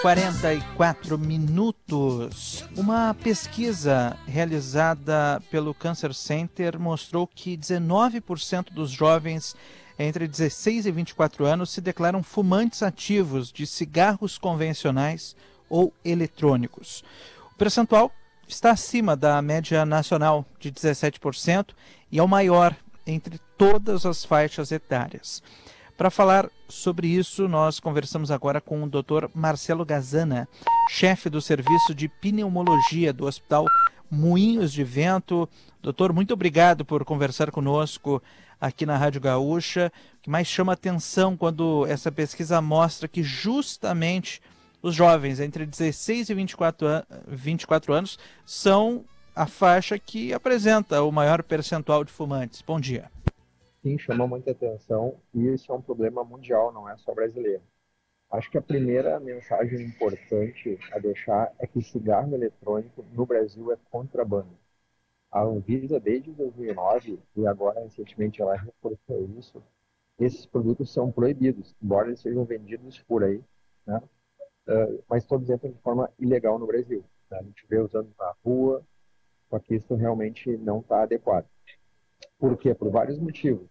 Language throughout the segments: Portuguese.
44 minutos. Uma pesquisa realizada pelo Cancer Center mostrou que 19% dos jovens entre 16 e 24 anos se declaram fumantes ativos de cigarros convencionais ou eletrônicos. O percentual está acima da média nacional de 17% e é o maior entre todas as faixas etárias. Para falar sobre isso, nós conversamos agora com o Dr. Marcelo Gazana, chefe do Serviço de Pneumologia do Hospital Moinhos de Vento. Doutor, muito obrigado por conversar conosco aqui na Rádio Gaúcha. O que mais chama atenção quando essa pesquisa mostra que justamente os jovens entre 16 e 24 anos são a faixa que apresenta o maior percentual de fumantes. Bom dia. Sim, chama muita atenção e isso é um problema mundial, não é só brasileiro. Acho que a primeira mensagem importante a deixar é que o cigarro eletrônico no Brasil é contrabando. A Anvisa, desde 2009, e agora recentemente ela reforçou isso, esses produtos são proibidos, embora eles sejam vendidos por aí, né? Mas todos entram de forma ilegal no Brasil, né? A gente vê usando na rua, só que isso realmente não está adequado. Por quê? Por vários motivos.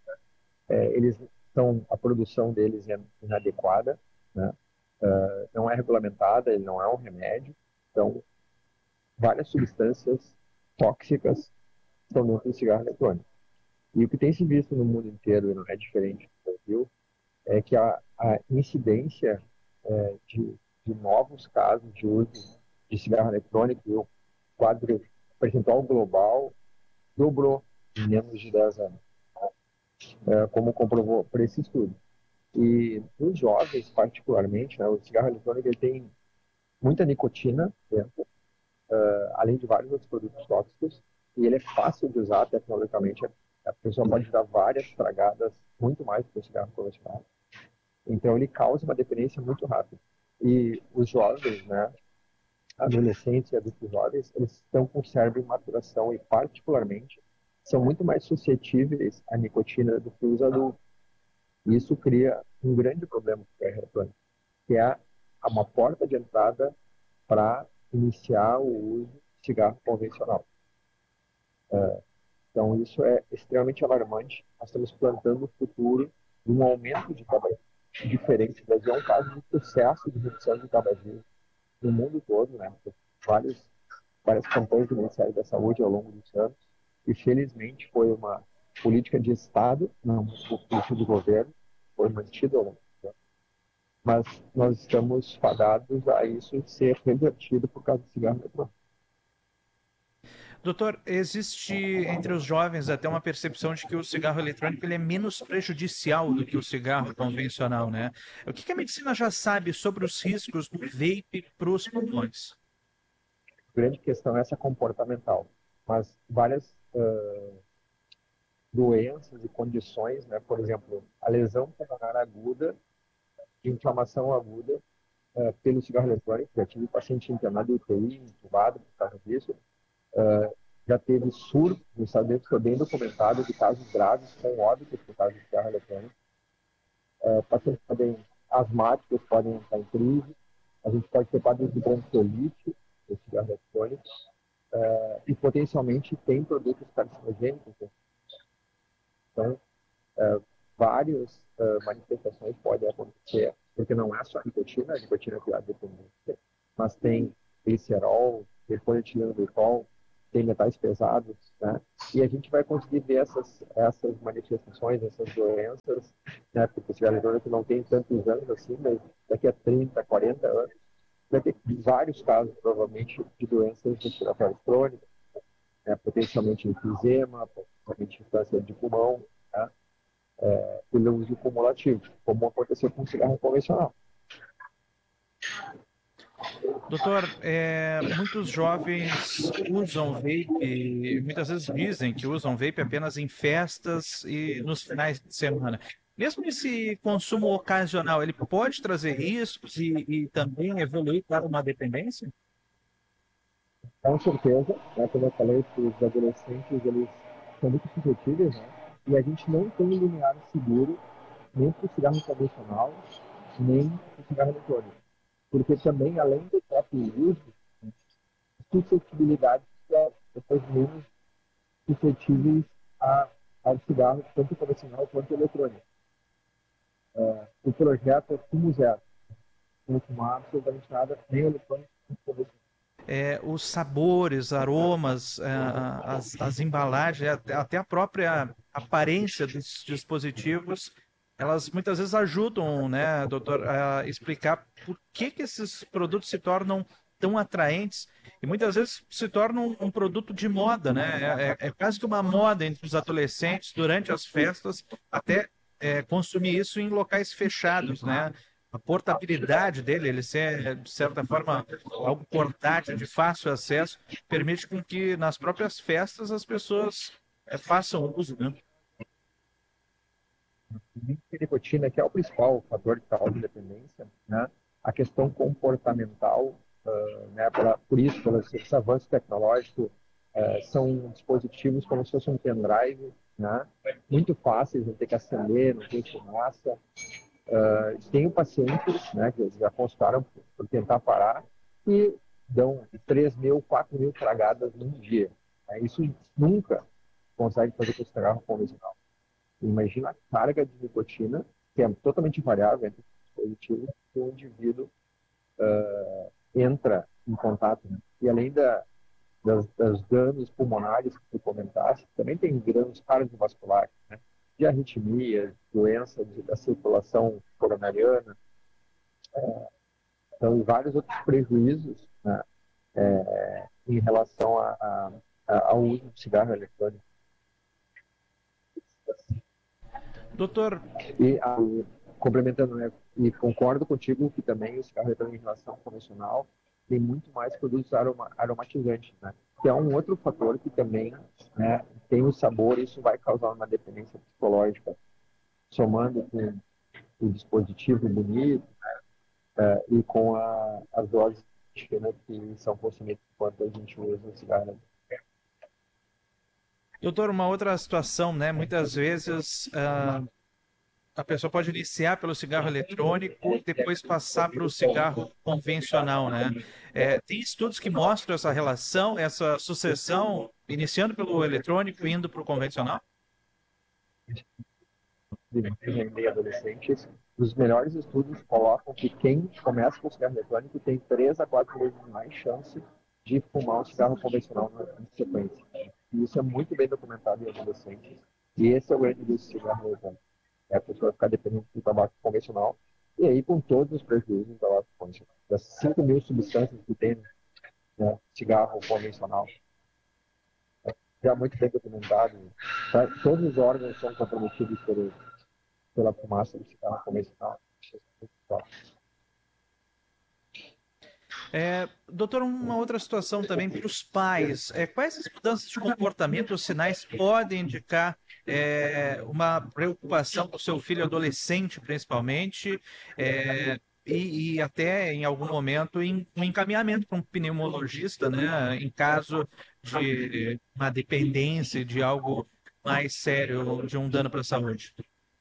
A produção deles é inadequada, né? Não é regulamentada, ele não é um remédio, então várias substâncias tóxicas estão dentro do cigarro eletrônico. E o que tem se visto no mundo inteiro, e não é diferente no Brasil, é que a incidência de novos casos de uso de cigarro eletrônico, e o quadro percentual global dobrou em menos de 10 anos, como comprovou por esse estudo. E nos jovens, particularmente, né, o cigarro eletrônico ele tem muita nicotina dentro, além de vários outros produtos tóxicos, e ele é fácil de usar tecnologicamente. A pessoa pode dar várias tragadas, muito mais do que o cigarro convencional. Então, ele causa uma dependência muito rápida. E os jovens, né, adolescentes e adultos jovens, eles estão com o cérebro em maturação e, particularmente, são muito mais suscetíveis à nicotina do que os adultos. E isso cria um grande problema para o cigarro eletrônico, que é uma porta de entrada para iniciar o uso de cigarro convencional. Então, isso é extremamente alarmante. Nós estamos plantando o futuro de um aumento de tabagismo diferente. O Brasil é um caso de sucesso de redução de tabagismo no mundo todo, né? Várias campanhas do Ministério da Saúde ao longo dos anos. E, felizmente, foi uma política de Estado, não uma política de governo, foi mantida ao longo dos anos. Mas nós estamos fadados a isso ser revertido por causa do cigarro eletrônico. Doutor, existe entre os jovens até uma percepção de que o cigarro eletrônico ele é menos prejudicial do que o cigarro convencional, né? O que a medicina já sabe sobre os riscos do vape para os pulmões? A grande questão é essa comportamental, mas várias doenças e condições, né? Por exemplo, a lesão pulmonar aguda, de inflamação aguda pelo cigarro eletrônico. Já tive paciente internado em UTI, entubado por causa disso. Já teve surto nos Estados Unidos, foi bem documentado, de casos graves com óbito por causa do cigarro eletrônico. Pacientes também asmáticos podem entrar em crise. A gente pode ter quadros de bronquiolite do cigarro eletrônico. E potencialmente tem produtos carcinogênicos. Então, várias manifestações podem acontecer, porque não é só a nicotina que é a dependência, mas tem glicerol, tem polietilenglicol, tem metais pesados, né? E a gente vai conseguir ver essas manifestações, essas doenças, né? Porque o cigarro eletrônico não tem tantos anos assim, mas daqui a 30, 40 anos, vai ter vários casos, provavelmente, de doenças respiratórias crônicas, né? Potencialmente enfisema, potencialmente câncer de pulmão, né? Pelo uso cumulativo, como aconteceu com o cigarro convencional. Doutor, muitos jovens usam vape, muitas vezes dizem que usam vape apenas em festas e nos finais de semana. Mesmo esse consumo ocasional, ele pode trazer riscos e também evoluir para uma dependência? Com certeza, né, como eu falei, os adolescentes eles são muito suscetíveis, né? E a gente não tem um limiar seguro nem para o cigarro convencional, nem para o cigarro eletrônico. porque também, além do próprio uso, suscetibilidade social, pessoas menos suscetíveis ao cigarro, tanto convencional quanto eletrônico. O projeto é Fumo Zero, não fumar absolutamente nada, nem eletrônico, nem convencional. Os sabores, aromas, as embalagens, até a própria aparência dos dispositivos, elas muitas vezes ajudam, né, doutor, a explicar por que esses produtos se tornam tão atraentes e muitas vezes se tornam um produto de moda, né? É quase que uma moda entre os adolescentes durante as festas, até consumir isso em locais fechados, né? A portabilidade dele, ele ser, de certa forma, algo portátil, de fácil acesso, permite com que nas próprias festas as pessoas façam uso, né? A nicotina, que é o principal fator de causa de dependência, né? A questão comportamental, né? Por isso, pelo esse avanço tecnológico, são dispositivos como se fosse um pendrive, né? Muito fáceis, não tem que acender, não tem fumaça. Tenho pacientes, né, que já consultaram por tentar parar e dão 3.000, 4.000 tragadas num dia. Isso nunca consegue fazer com o cigarro convencional. Imagina a carga de nicotina, que é totalmente variável entre os dispositivos, que o indivíduo entra em contato. Né? E além das danos pulmonares que tu comentaste, também tem danos cardiovasculares, né? De arritmias, doenças da circulação coronariana, então vários outros prejuízos, né? Em relação ao uso do cigarro eletrônico. Doutor, E complementando, né, e concordo contigo que também o cigarro eletrônico em relação ao convencional tem muito mais produtos aromatizantes, né? Que é um outro fator que também, né, tem o sabor e isso vai causar uma dependência psicológica, somando com o dispositivo bonito, e com as doses né, que são consumidas enquanto a gente usa o cigarro. doutor, uma outra situação, né? Muitas vezes a pessoa pode iniciar pelo cigarro eletrônico e depois passar para o cigarro convencional, né? Tem estudos que mostram essa relação, essa sucessão, iniciando pelo eletrônico e indo para o convencional? E adolescentes, os melhores estudos colocam que quem começa com cigarro eletrônico tem 3 a 4 vezes mais chance de fumar um cigarro convencional na sequência. E isso é muito bem documentado em adolescentes. E esse é o grande risco do cigarro eletrônico. É a pessoa ficar dependente do tabaco convencional e aí com todos os prejuízos do tabaco convencional. Das 5.000 substâncias que tem no cigarro convencional, já muito bem documentado. Tá? Todos os órgãos são comprometidos pela fumaça do cigarro convencional. Doutor, uma outra situação também para os pais. Quais as mudanças de comportamento ou sinais podem indicar uma preocupação com o seu filho adolescente, principalmente, e até em algum momento um encaminhamento para um pneumologista, né, em caso de uma dependência de algo mais sério, de um dano para a saúde?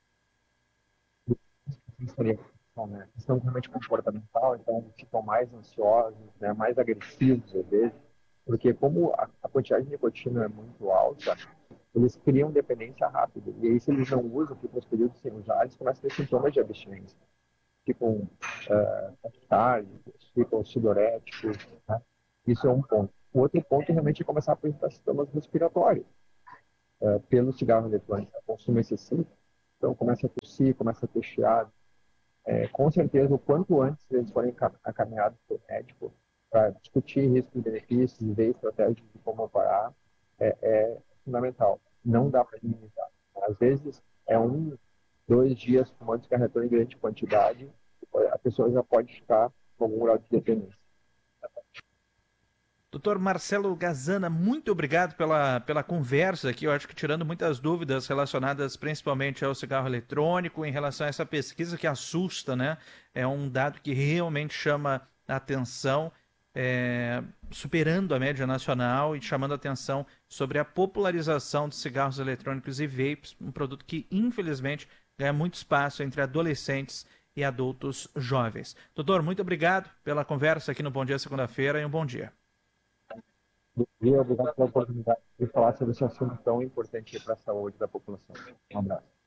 Né? Questão realmente comportamental, então ficam mais ansiosos, né? Mais agressivos às vezes, porque como a quantidade de nicotina é muito alta, eles criam dependência rápida. E aí, se eles não usam, ficam os períodos sem usar, eles começam a ter sintomas de abstinência. Ficam taquicárdicos, ficam sudoréticos. Né? Isso é um ponto. O outro ponto realmente é começar a apresentar sintomas respiratórios pelo cigarro eletrônico, consumo excessivo. Então, começa a tossir, começa a ter chiado. Com certeza, o quanto antes eles forem encaminhados para o médico para discutir riscos e benefícios e ver estratégias de como parar, é fundamental. Não dá para minimizar. Às vezes, 2 dias fumando cigarretão em grande quantidade, a pessoa já pode ficar com algum grau de dependência. Doutor Marcelo Gazana, muito obrigado pela conversa aqui. Eu acho que tirando muitas dúvidas relacionadas principalmente ao cigarro eletrônico, em relação a essa pesquisa que assusta, né? É um dado que realmente chama a atenção, superando a média nacional e chamando a atenção sobre a popularização de cigarros eletrônicos e vapes, um produto que infelizmente ganha muito espaço entre adolescentes e adultos jovens. Doutor, muito obrigado pela conversa aqui no Bom Dia Segunda-feira e um bom dia. Bom dia, obrigado pela oportunidade de falar sobre esse assunto tão importante para a saúde da população. Um abraço.